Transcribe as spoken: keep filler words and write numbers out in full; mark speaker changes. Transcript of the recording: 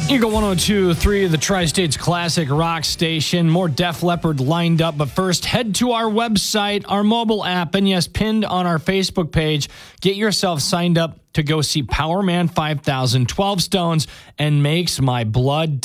Speaker 1: Eagle one oh two point three, the Tri-States Classic Rock Station. More Def Leppard lined up, but first, head to our website, our mobile app, and yes, pinned on our Facebook page. Get yourself signed up to go see Power Man five thousand, twelve Stones, and Makes My Blood